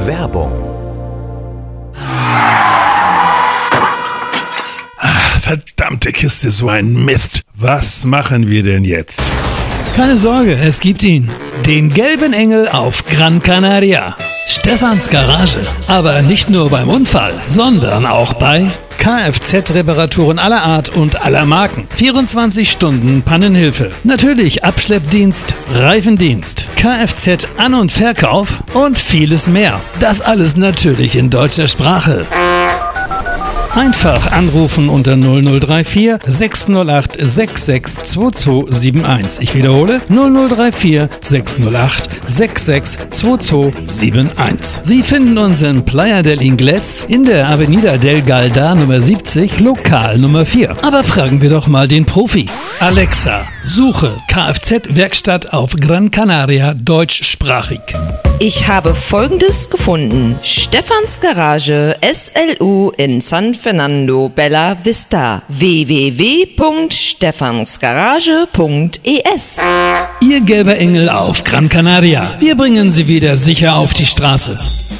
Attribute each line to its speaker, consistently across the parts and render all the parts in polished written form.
Speaker 1: Werbung.
Speaker 2: Verdammte Kiste, so ein Mist. Was machen wir denn jetzt?
Speaker 3: Keine Sorge, es gibt ihn. Den gelben Engel auf Gran Canaria. Stefans Garage. Aber nicht nur beim Unfall, sondern auch bei Kfz-Reparaturen aller Art und aller Marken. 24 Stunden Pannenhilfe. Natürlich Abschleppdienst, Reifendienst, Kfz-An- und Verkauf und vieles mehr. Das alles natürlich in deutscher Sprache. Einfach anrufen unter 0034 608 662271. Ich wiederhole 0034 608 662271. Sie finden uns in Playa del Ingles in der Avenida del Galda Nummer 70, Lokal Nummer 4. Aber fragen wir doch mal den Profi. Alexa, suche Kfz-Werkstatt auf Gran Canaria deutschsprachig.
Speaker 4: Ich habe Folgendes gefunden. Stefans Garage SLU in San Fernando Bella Vista. www.stefansgarage.es.
Speaker 3: Ihr gelber Engel auf Gran Canaria. Wir bringen Sie wieder sicher auf die Straße.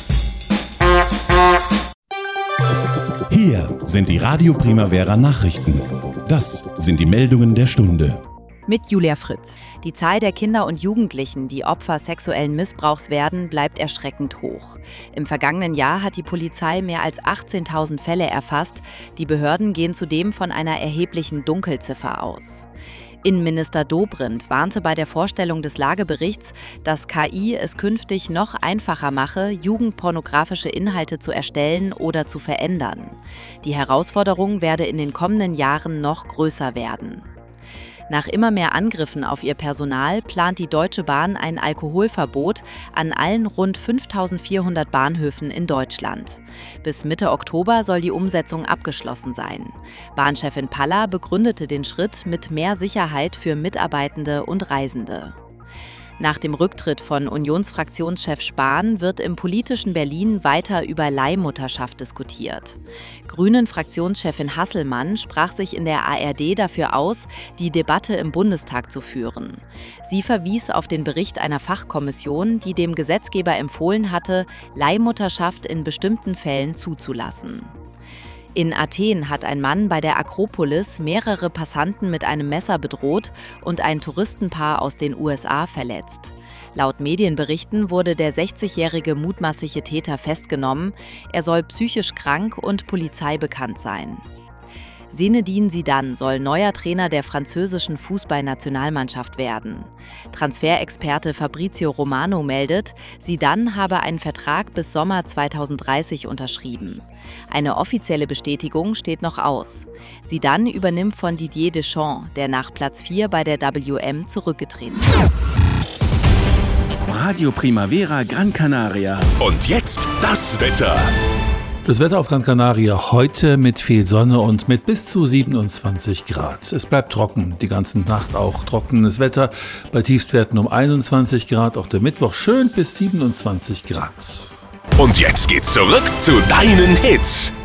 Speaker 5: Hier sind die Radio Primavera Nachrichten. Das sind die Meldungen der Stunde.
Speaker 6: Mit Julia Fritz. Die Zahl der Kinder und Jugendlichen, die Opfer sexuellen Missbrauchs werden, bleibt erschreckend hoch. Im vergangenen Jahr hat die Polizei mehr als 18.000 Fälle erfasst. Die Behörden gehen zudem von einer erheblichen Dunkelziffer aus. Innenminister Dobrindt warnte bei der Vorstellung des Lageberichts, dass KI es künftig noch einfacher mache, jugendpornografische Inhalte zu erstellen oder zu verändern. Die Herausforderung werde in den kommenden Jahren noch größer werden. Nach immer mehr Angriffen auf ihr Personal plant die Deutsche Bahn ein Alkoholverbot an allen rund 5.400 Bahnhöfen in Deutschland. Bis Mitte Oktober soll die Umsetzung abgeschlossen sein. Bahnchefin Palla begründete den Schritt mit mehr Sicherheit für Mitarbeitende und Reisende. Nach dem Rücktritt von Unionsfraktionschef Spahn wird im politischen Berlin weiter über Leihmutterschaft diskutiert. Grünen-Fraktionschefin Hasselmann sprach sich in der ARD dafür aus, die Debatte im Bundestag zu führen. Sie verwies auf den Bericht einer Fachkommission, die dem Gesetzgeber empfohlen hatte, Leihmutterschaft in bestimmten Fällen zuzulassen. In Athen hat ein Mann bei der Akropolis mehrere Passanten mit einem Messer bedroht und ein Touristenpaar aus den USA verletzt. Laut Medienberichten wurde der 60-jährige mutmaßliche Täter festgenommen. Er soll psychisch krank und Polizei bekannt sein. Zinedine Zidane soll neuer Trainer der französischen Fußballnationalmannschaft werden. Transferexperte Fabrizio Romano meldet, Zidane habe einen Vertrag bis Sommer 2030 unterschrieben. Eine offizielle Bestätigung steht noch aus. Zidane übernimmt von Didier Deschamps, der nach Platz 4 bei der WM zurückgetreten ist.
Speaker 7: Radio Primavera Gran Canaria.
Speaker 1: Und jetzt das Wetter.
Speaker 8: Das Wetter auf Gran Canaria heute mit viel Sonne und mit bis zu 27 Grad. Es bleibt trocken, die ganze Nacht auch trockenes Wetter bei Tiefstwerten um 21 Grad. Auch der Mittwoch schön bis 27 Grad.
Speaker 1: Und jetzt geht's zurück zu deinen Hits.